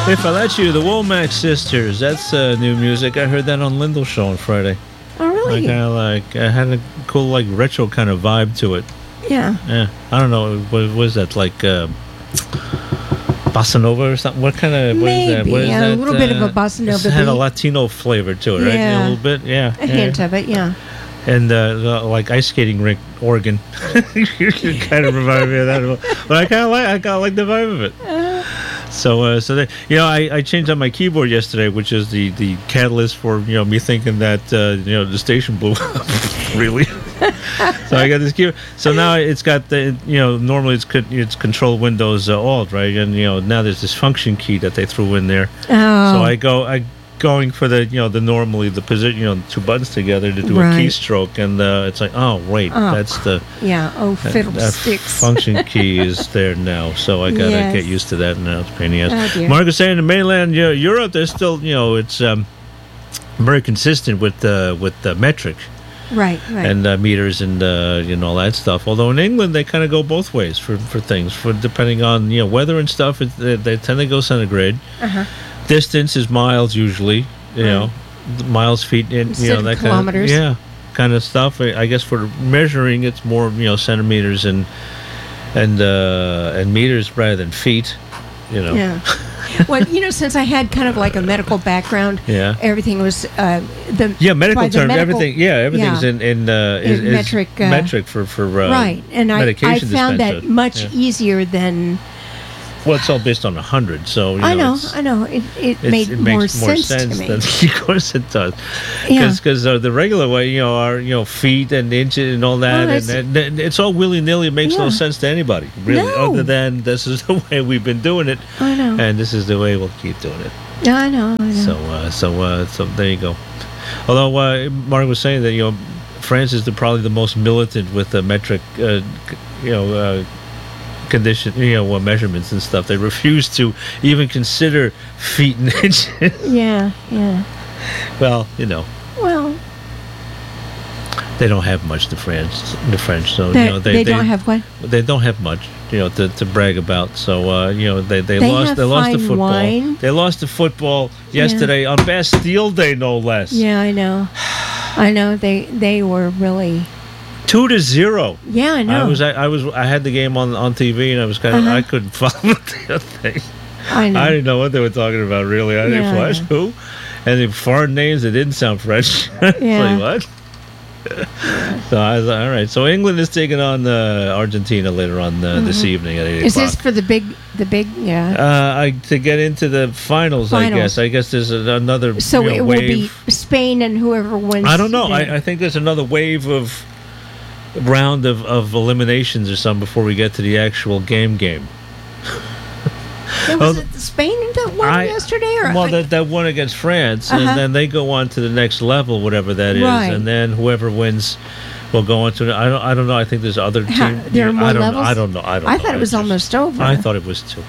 If I Let You, the Womack Sisters. That's new music. I heard that on Lindell Show on Friday. Oh, really? I had a cool, like, retro kind of vibe to it. Yeah. Yeah. I don't know. What was that? Like, bossa nova or something? What kind of... What is that? Maybe. What is that? A little bit of a bossa nova It had a beat. Latino flavor to it, right? Yeah. A little bit? Yeah. A hint of it, yeah. And like ice skating rink organ, kind of reminded me of that. But I kind of like the vibe of it. So I changed on my keyboard yesterday, which is the catalyst for me thinking that the station blew up. Really. So I got this keyboard. So now it's got the normally it's Control Windows Alt, right? And now there's this function key that they threw in there. Oh. So I going for the normally the position 2 buttons together to do a keystroke, and it's like, oh wait, that's the that fiddlesticks. function key is there now, so I gotta get used to that now. It's a pain in the ass. Oh, dear. Marcus saying in mainland Europe, there's still it's very consistent with the metric. Right. And meters and all that stuff. Although in England they kind of go both ways for things. For depending on weather and stuff, they tend to go centigrade. Distance is miles usually. Miles, feet, and that kilometers. Kind of stuff. I guess for measuring, it's more centimeters and meters rather than feet. Yeah. Well, since I had kind of like a medical background, everything was medical terms. Everything's in metric for right, and I found that much easier than. Well, it's all based on 100, so I know. It makes more sense to me. Of course, it does. Yeah. Because the regular way, are feet and inches and all that, and it's all willy nilly. It makes no sense to anybody, really, other than this is the way we've been doing it, I know, and this is the way we'll keep doing it. I know. So there you go. Although Mark was saying that France is probably the most militant with the metric, condition, measurements and stuff. They refuse to even consider feet and inches. Yeah. Well, Well, they don't have much. The French, so they don't have what? They don't have much, to brag about. So they lost the football. Wine. They lost the football yesterday on Bastille Day, no less. Yeah, I know. They were really 2-0. Yeah, I know. I had the game on TV, and I was kind of I couldn't follow the thing. I know. I didn't know what they were talking about, really. I didn't flash who, and the foreign names that didn't sound French. Yeah. Like, what? So I was like, all right. So England is taking on Argentina later on this evening at 8 o'clock. Is this for the big? To get into the finals. I guess there's another. So it wave. will be Spain and whoever wins. I don't know. I think there's another wave of round of eliminations or something before we get to the actual game. Was it Spain that won yesterday? That won against France, and then they go on to the next level, whatever that is, and then whoever wins will go on to. I don't know. I think there's other teams. There are more levels. I don't know. I thought it was almost over. I thought it was 2.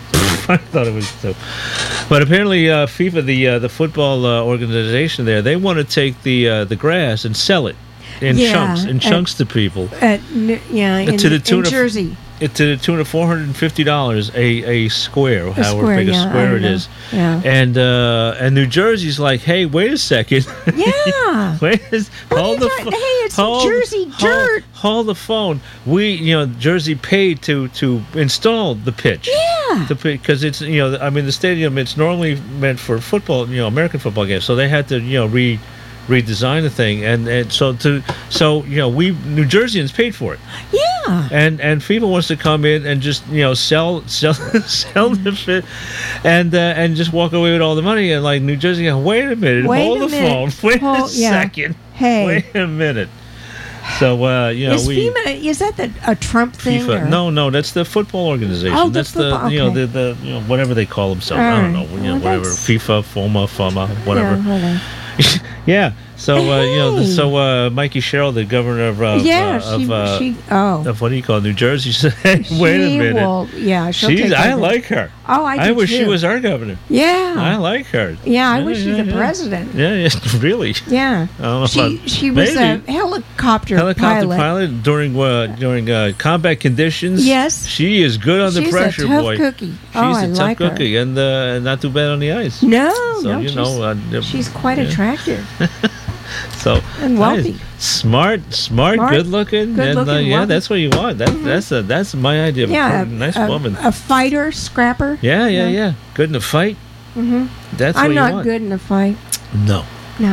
But apparently, FIFA, the football organization there, they want to take the grass and sell it in chunks to people. In Jersey. To the tune of $450 a square, however big a square it is. Yeah. And New Jersey's like, hey, wait a second. Yeah. Hold the phone. Hey, it's Jersey dirt. Hold the phone. Jersey paid to install the pitch. Yeah. Because it's the stadium, it's normally meant for football, American football games. So they had to redesign the thing, and so New Jerseyans paid for it. Yeah. And FIFA wants to come in and just sell the fit, and just walk away with all the money. And like New Jersey, wait a minute, hold the phone, wait a second, wait a minute. So is FEMA, is that a Trump thing? FIFA? No, that's the football organization. Oh, that's okay. the whatever they call themselves. I don't know, whatever FIFA, FOMA, whatever. Yeah, Yeah. So Mikey Sherrill, the governor of of what do you call it, New Jersey, said, "Hey, wait a minute." I like her. Oh, I wish too. she was our governor. Yeah, I like her. Yeah, I wish she was the president. Yeah, really. Yeah, she was a helicopter pilot during combat conditions. Yes, she is good on the pressure, boy. She's a tough cookie. She's a tough cookie, and not too bad on the ice. No, she's quite attractive. So and wealthy, smart, good looking, and that's what you want. That's my idea of a nice woman, a fighter, scrapper. Yeah. Good in a fight. Mm-hmm. That's what I'm you not want. good in a fight. No.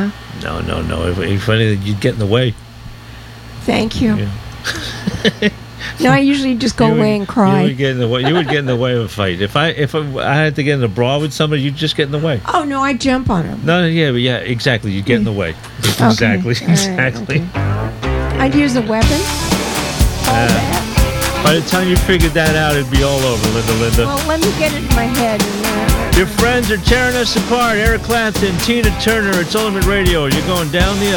If anything, you'd get in the way. Thank you. Yeah. No, I usually just go away and cry. You would get in the way of a fight. If I had to get in a brawl with somebody, you'd just get in the way. Oh no, I jump on them. No, exactly. You get in the way. Exactly. Okay. I'd use a weapon. By the time you figured that out, it'd be all over, Linda. Well, let me get it in my head. Your friends are tearing us apart. Eric Clapton, Tina Turner. It's Ultimate Radio. You're going down the